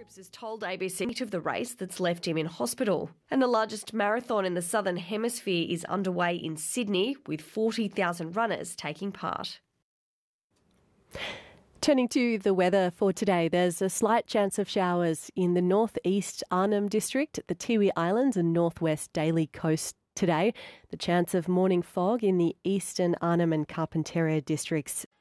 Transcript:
Cripps has told ABC of the race that's left him in hospital. And the largest marathon in the Southern Hemisphere is underway in Sydney, with 40,000 runners taking part. Turning to the weather for today, there's a slight chance of showers in the northeast Arnhem District, the Tiwi Islands and northwest Daly Coast today. The chance of morning fog in the eastern Arnhem and Carpentaria districts